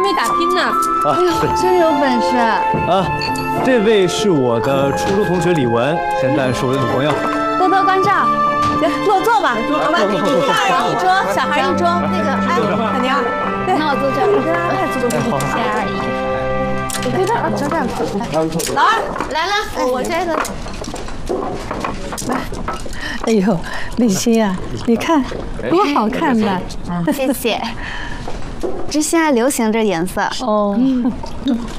会打拼呢。 哎呦，真有本事啊！这位是我的初中同学李文，现在是我的女朋友。 多多关照，来落座吧。我们大人一桌，小孩一桌。那个，哎，肯宁，对，那我坐这儿。你跟他太坐这儿。谢阿姨。你对这儿，这儿。老二来了，我这个。来， 哎呦，李欣啊，你看多好看呐！ 谢谢。这现在流行这颜色哦。